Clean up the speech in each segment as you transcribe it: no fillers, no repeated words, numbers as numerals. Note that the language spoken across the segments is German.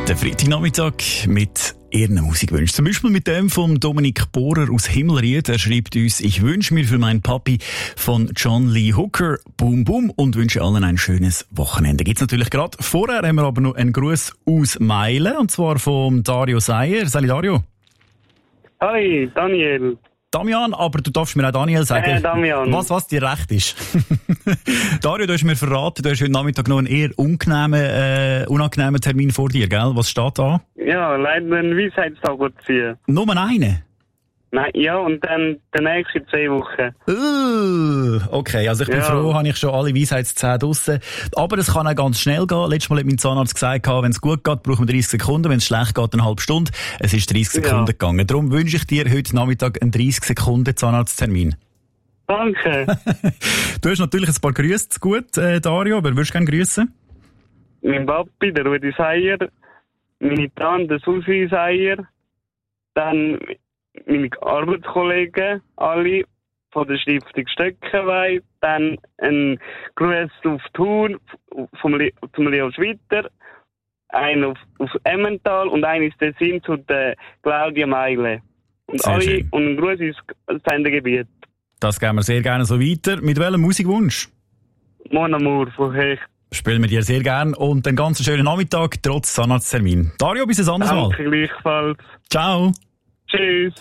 Der Freitagnachmittag mit Ihren Musikwünschen. Zum Beispiel mit dem von Dominik Bohrer aus Himmelried. Er schreibt uns: Ich wünsche mir für meinen Papi von John Lee Hooker Boom Boom und wünsche allen ein schönes Wochenende. Gibt's natürlich gerade. Vorher haben wir aber noch einen Gruß aus Meilen, und zwar vom Dario Seier. Salut Dario. Hi, Daniel. Damian, aber du darfst mir auch Daniel sagen, Damian. was dir recht ist. Dario, du hast mir verraten, du hast heute Nachmittag noch einen eher unangenehmen Termin vor dir, gell? Was steht da? Ja, leider einen Weisheitstag ziehen. Nur einen? Nein, ja, und dann der nächste 2 Wochen. Okay, also ich bin froh, habe ich schon alle Weisheitszähne draussen. Aber es kann auch ganz schnell gehen. Letztes Mal hat mein Zahnarzt gesagt, wenn es gut geht, brauchen wir 30 Sekunden. Wenn es schlecht geht, eine halbe Stunde. Es ist 30 Sekunden gegangen. Darum wünsche ich dir heute Nachmittag einen 30 Sekunden Zahnarzttermin. Danke. Du hast natürlich ein paar Grüße zu gut, Dario, aber würdest du gerne grüßen? Mein Papi, der Rudi Seier, meine Tante, der Susi Seier, dann meine Arbeitskollegen, alle von der Stiftung Stöckenweih, dann ein Gruß auf Thun zum Leo Schwitter, einen auf Emmental und einen ins Tessin zu der Claudia Meile. Und sehr alle schön. und ein Gruß ins Sendegebiet. Das geben wir sehr gerne so weiter. Mit welchem Musikwunsch? Mon Amour von Hecht. Spielen wir dir sehr gerne und einen ganz schönen Nachmittag trotz Zahnarzttermin. Dario, bis ein anderes Mal. Danke gleichfalls. Ciao. Tschüss.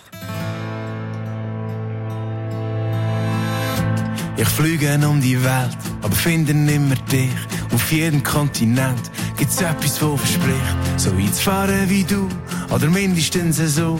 Ich fliege um die Welt, aber finde nimmer dich. Auf jedem Kontinent gibt's etwas, wo verspricht, so weit zu fahren wie du, oder mindestens so.